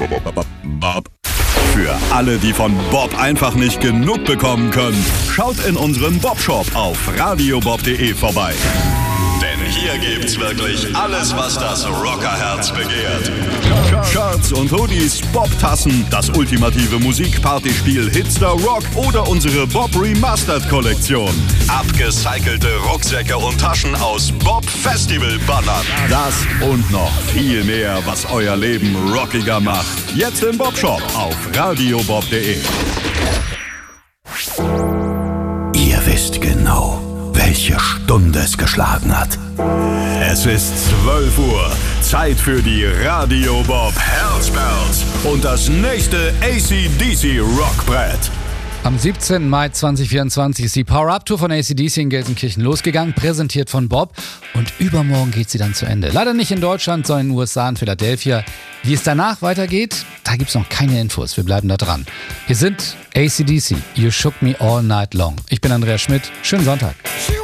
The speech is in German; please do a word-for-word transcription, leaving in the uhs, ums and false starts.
Bob. Für alle, die von Bob einfach nicht genug bekommen können, schaut in unserem Bob-Shop auf radio bob punkt de vorbei. Denn hier gibt's wirklich alles, was das Rockerherz begehrt. Shirts und Hoodies, Bob-Tassen, das ultimative Musikpartyspiel Hitster Rock oder unsere Bob Remastered Kollektion. Abgecycelte Rucksäcke und Taschen aus Bob Festival Bannern. Das und noch viel mehr, was euer Leben rockiger macht. Jetzt im Bob-Shop auf radio bob punkt de. Ihr wisst genau, welche Stunde es geschlagen hat. Es ist zwölf Uhr. Zeit für die Radio Bob Herzbells und das nächste A C D C Rockbrett. Am siebzehnten Mai zweitausendvierundzwanzig ist die Power-Up-Tour von A C D C in Gelsenkirchen losgegangen, präsentiert von Bob. Und übermorgen geht sie dann zu Ende. Leider nicht in Deutschland, sondern in den U S A, in Philadelphia. Wie es danach weitergeht, da gibt's noch keine Infos. Wir bleiben da dran. Hier sind A C D C, You Shook Me All Night Long. Ich bin Andreas Schmidt. Schönen Sonntag.